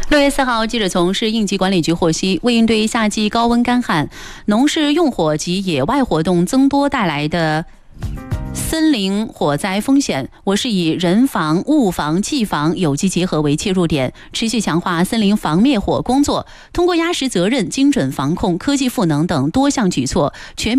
6月4号，记者从市应急管理局获悉，为应对夏季高温干旱、农事用火及野外活动增多带来的森林火灾风险，我市以人防、物防、技防有机结合为切入点，持续强化森林防灭火工作，通过压实责任、精准防控、科技赋能等多项举措，全面